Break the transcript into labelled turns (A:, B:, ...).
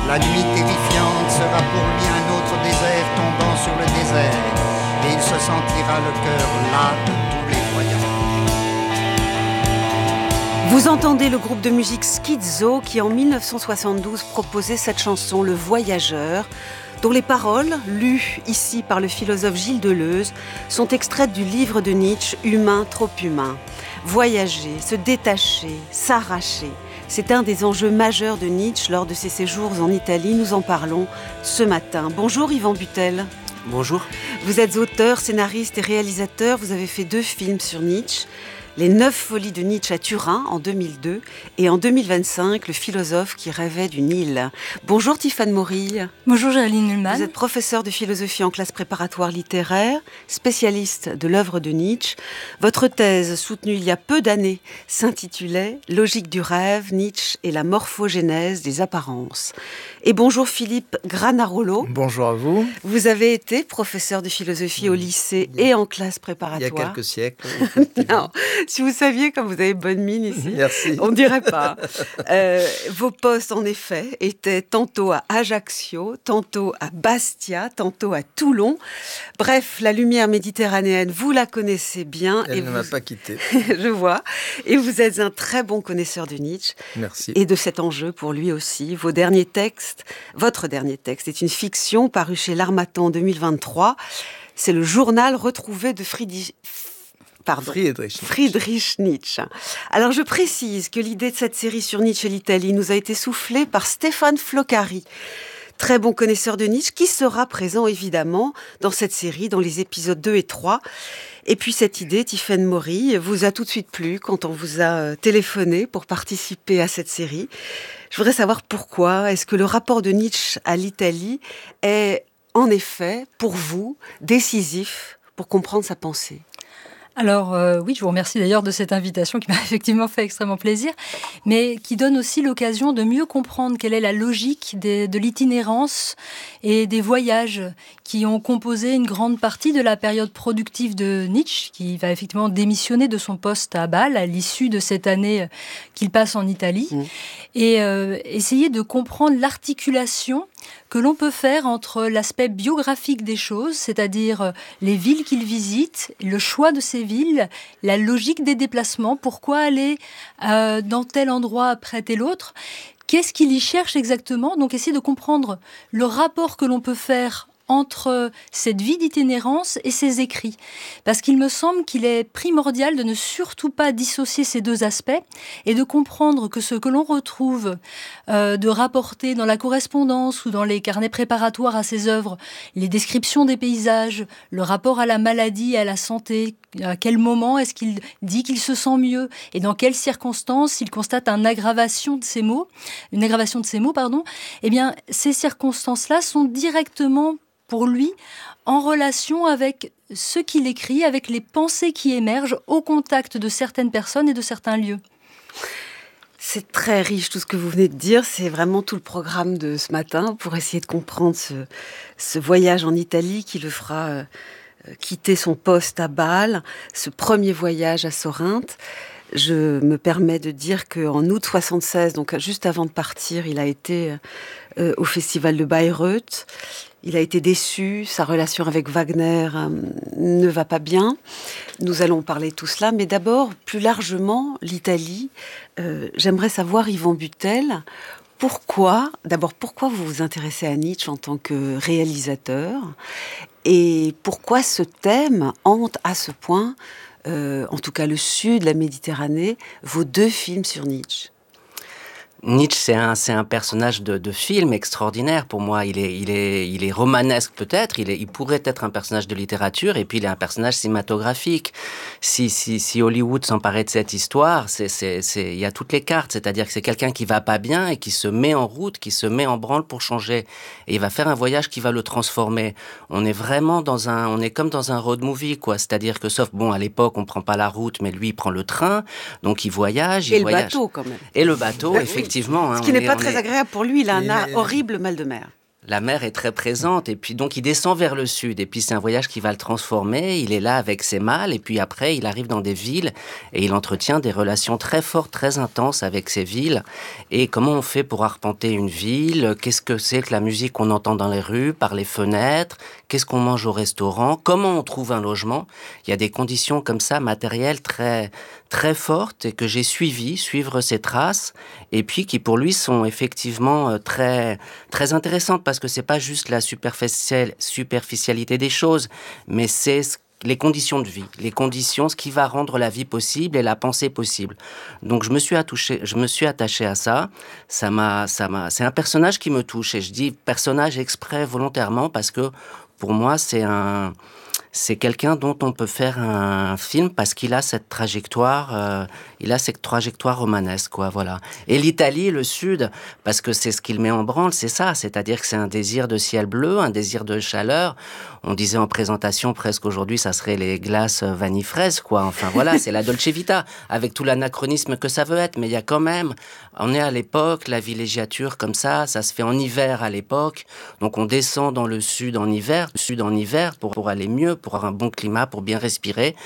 A: La nuit terrifiante sera pour lui un autre désert tombant sur le désert, et il se sentira le cœur las de tous les voyages.
B: Vous entendez le groupe de musique Schizo qui en 1972 proposait cette chanson, Le Voyageur, dont les paroles, lues ici par le philosophe Gilles Deleuze, sont extraites du livre de Nietzsche, Humain, trop humain. Voyager, se détacher, s'arracher, c'est un des enjeux majeurs de Nietzsche lors de ses séjours en Italie. Nous en parlons ce matin. Bonjour Yvan Buttel.
C: Bonjour.
B: Vous êtes auteur, scénariste et réalisateur. Vous avez fait 2 films sur Nietzsche. Les 9 folies de Nietzsche à Turin en 2002 et en 2025, le philosophe qui rêvait d'une île. Bonjour Tiffaine Morille.
D: Bonjour Géraldine Mühlmann.
B: Vous êtes professeure de philosophie en classe préparatoire littéraire, spécialiste de l'œuvre de Nietzsche. Votre thèse, soutenue il y a peu d'années, s'intitulait « Logique du rêve, Nietzsche et la morphogénèse des apparences ». Et bonjour Philippe Granarolo.
C: Bonjour à vous.
B: Vous avez été professeur de philosophie au lycée et en classe préparatoire.
C: Il y a quelques siècles.
B: Non. Si vous saviez comme vous avez bonne mine ici,
C: merci.
B: On ne dirait pas. Vos postes, en effet, étaient tantôt à Ajaccio, tantôt à Bastia, tantôt à Toulon. Bref, la lumière méditerranéenne, vous la connaissez bien.
C: Elle ne m'a pas quitté.
B: Je vois. Et vous êtes un très bon connaisseur de Nietzsche.
C: Merci.
B: Et de cet enjeu pour lui aussi. Votre dernier texte est une fiction parue chez L'Harmattan en 2023. C'est le journal retrouvé de Friedrich Nietzsche. Alors je précise que l'idée de cette série sur Nietzsche et l'Italie nous a été soufflée par Stéphane Floccari, très bon connaisseur de Nietzsche, qui sera présent évidemment dans cette série, dans les épisodes 2 et 3. Et puis cette idée, Tiffaine Morille, vous a tout de suite plu quand on vous a téléphoné pour participer à cette série. Je voudrais savoir pourquoi. Est-ce que le rapport de Nietzsche à l'Italie est en effet, pour vous, décisif pour comprendre sa pensée ?
D: Alors oui, je vous remercie d'ailleurs de cette invitation qui m'a effectivement fait extrêmement plaisir, mais qui donne aussi l'occasion de mieux comprendre quelle est la logique de l'itinérance et des voyages qui ont composé une grande partie de la période productive de Nietzsche, qui va effectivement démissionner de son poste à Bâle à l'issue de cette année qu'il passe en Italie, et essayer de comprendre l'articulation que l'on peut faire entre l'aspect biographique des choses, c'est-à-dire les villes qu'il visite, le choix de ces villes, la logique des déplacements, pourquoi aller dans tel endroit après tel autre, qu'est-ce qu'il y cherche exactement, donc essayer de comprendre le rapport que l'on peut faire entre cette vie d'itinérance et ses écrits. Parce qu'il me semble qu'il est primordial de ne surtout pas dissocier ces 2 aspects et de comprendre que ce que l'on retrouve de rapporter dans la correspondance ou dans les carnets préparatoires à ses œuvres, les descriptions des paysages, le rapport à la maladie et à la santé, à quel moment est-ce qu'il dit qu'il se sent mieux et dans quelles circonstances il constate une aggravation de ces mots, eh bien, ces circonstances-là sont directement pour lui, en relation avec ce qu'il écrit, avec les pensées qui émergent au contact de certaines personnes et de certains lieux.
B: C'est très riche tout ce que vous venez de dire, c'est vraiment tout le programme de ce matin pour essayer de comprendre ce voyage en Italie qui le fera quitter son poste à Bâle, ce premier voyage à Sorinthe. Je me permets de dire qu'en août 1976, donc juste avant de partir, il a été au festival de Bayreuth. Il a été déçu, sa relation avec Wagner ne va pas bien. Nous allons parler de tout cela, mais d'abord, plus largement, l'Italie. J'aimerais savoir, Yvan Buttel, pourquoi vous vous intéressez à Nietzsche en tant que réalisateur et pourquoi ce thème hante à ce point, en tout cas le sud, la Méditerranée, vos 2 films sur Nietzsche?
C: Nietzsche, c'est un personnage de film extraordinaire pour moi. Il est romanesque peut-être, il pourrait être un personnage de littérature, et puis il est un personnage cinématographique. Si Hollywood s'emparait de cette histoire, il y a toutes les cartes, c'est-à-dire que c'est quelqu'un qui va pas bien et qui se met en route, qui se met en branle pour changer. Et il va faire un voyage qui va le transformer. On est vraiment on est comme dans un road movie, quoi. C'est-à-dire que, sauf, à l'époque, on prend pas la route, mais lui, il prend le train, donc il voyage.
B: Et le bateau, quand même.
C: Et le bateau, effectivement.
B: Ce qui n'est pas très agréable pour lui, il a un horrible mal de mer.
C: La mer est très présente, et puis donc il descend vers le sud, et puis c'est un voyage qui va le transformer. Il est là avec ses mâles, et puis après il arrive dans des villes, et il entretient des relations très fortes, très intenses avec ces villes. Et comment on fait pour arpenter une ville? Qu'est-ce que c'est que la musique qu'on entend dans les rues, par les fenêtres? Qu'est-ce qu'on mange au restaurant? Comment on trouve un logement? Il y a des conditions comme ça, matérielles, très, très fortes, et que j'ai suivre ces traces, et puis qui pour lui sont effectivement très, très intéressantes, parce que c'est pas juste la superficialité des choses, mais c'est les conditions de vie, les conditions, ce qui va rendre la vie possible et la pensée possible. Donc je me suis attaché à ça. C'est un personnage qui me touche, et je dis personnage exprès volontairement parce que pour moi c'est quelqu'un dont on peut faire un film parce qu'il a cette trajectoire, romanesque, quoi, voilà. Et l'Italie, le Sud, parce que c'est ce qu'il met en branle, c'est ça, c'est-à-dire que c'est un désir de ciel bleu, un désir de chaleur. On disait en présentation presque aujourd'hui, ça serait les glaces vanille fraise, quoi. Enfin voilà, c'est la Dolce Vita, avec tout l'anachronisme que ça veut être, mais il y a quand même, on est à l'époque, la villégiature comme ça se fait en hiver à l'époque, donc on descend dans le sud en hiver pour aller mieux, pour avoir un bon climat, pour bien respirer.